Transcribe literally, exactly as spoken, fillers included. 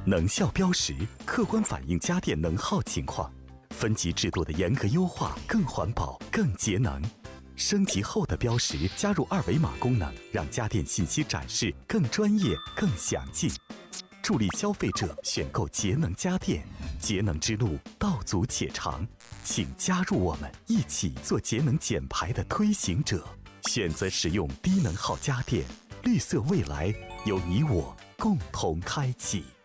能效标识客观反映家电能耗情况，分级制度的严格优化更环保、更节能。升级后的标识加入二维码功能，让家电信息展示更专业、更详尽，助力消费者选购节能家电。节能之路道阻且长，请加入我们，一起做节能减排的推行者。选择使用低能耗家电，绿色未来由你我共同开启。